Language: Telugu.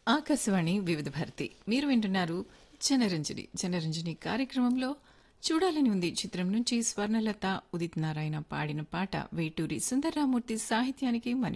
ఆకాశవాణి వివిధ భారతి మీరు వింటున్నారు జనరంజని జనరంజని కార్యక్రమంలో చూడాలని ఉంది చిత్రం నుంచి స్వర్ణలత ఉదిత్ నారాయణ పాడిన పాట వేటూరి సుందర్రామూర్తి సాహిత్యానికి